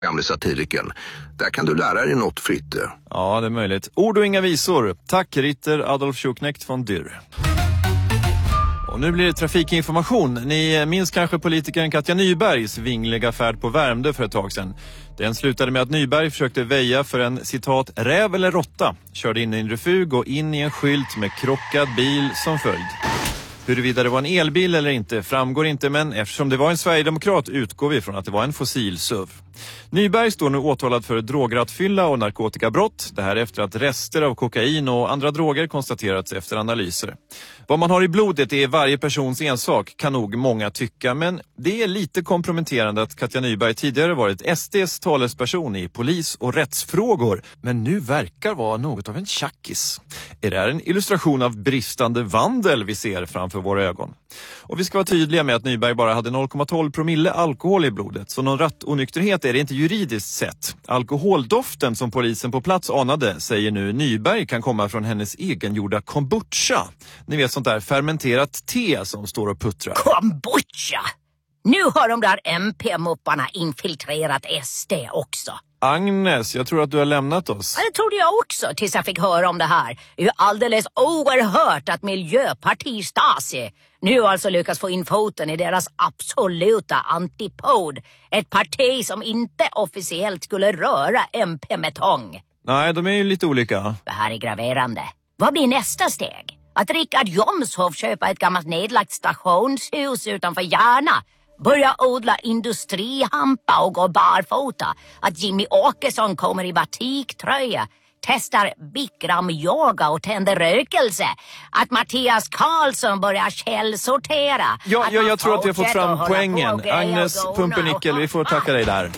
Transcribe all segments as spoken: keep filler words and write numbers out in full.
gamle satiriken. Där kan du lära dig något, Fritte. Ja, det är möjligt. Ord och inga visor. Tack, Ritter Adolf Schuknecht von Dürr. Och nu blir det trafikinformation. Ni minns kanske politikern Katja Nybergs vingliga färd på Värmdö för ett tag sedan. Den slutade med att Nyberg försökte väja för en, citat, räv eller råtta. Körde in i en refug och in i en skylt med krockad bil som följd. Huruvida det var en elbil eller inte framgår inte, men eftersom det var en Sverigedemokrat utgår vi från att det var en fossilsuv. Nyberg står nu åtalad för drograttfylla och narkotikabrott. Det här efter att rester av kokain och andra droger konstaterats efter analyser. Vad man har i blodet är varje persons ensak, kan nog många tycka, men det är lite komprometterande att Katja Nyberg tidigare varit S D:s talesperson i polis- och rättsfrågor, men nu verkar vara något av en tjackis. Är det här en illustration av bristande vandel vi ser framför våra ögon? Och vi ska vara tydliga med att Nyberg bara hade noll komma tolv promille alkohol i blodet, så någon rattonykterhet är det inte juridiskt sett. Alkoholdoften som polisen på plats anade säger nu Nyberg kan komma från hennes egengjorda kombucha. Ni vet, sånt där fermenterat te som står och puttrar. Kombucha! Nu har de där M P-mupparna infiltrerat S D också. Agnes, jag tror att du har lämnat oss. Ja, det trodde jag också tills jag fick höra om det här. Det är ju alldeles oerhört att Miljöparti Stasi nu alltså lyckas få in foten i deras absoluta antipod. Ett parti som inte officiellt skulle röra M P med tång. Nej, de är ju lite olika. Det här är graverande. Vad blir nästa steg? Att Rickard Jomshof köper ett gammalt nedlagt stationshus utanför Järna, börja odla industrihampa och gå barfota, att Jimmy Åkesson kommer i batiktröja, testar Bikram-yoga och tänder rökelse, att Mattias Karlsson börjar källsortera. Ja, att ja jag tror att vi har fått fortsätter fram att hålla poängen. på och Agnes och Pumpernickel, vi får tacka dig där.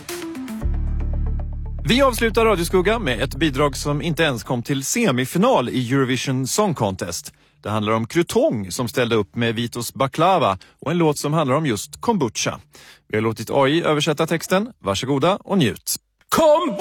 Vi avslutar Radioskugga med ett bidrag som inte ens kom till semifinal i Eurovision Song Contest. Det handlar om Krutong som ställde upp med Vitos Baklava och en låt som handlar om just kombucha. Vi har låtit A I översätta texten. Varsågoda och njut. Kombucha!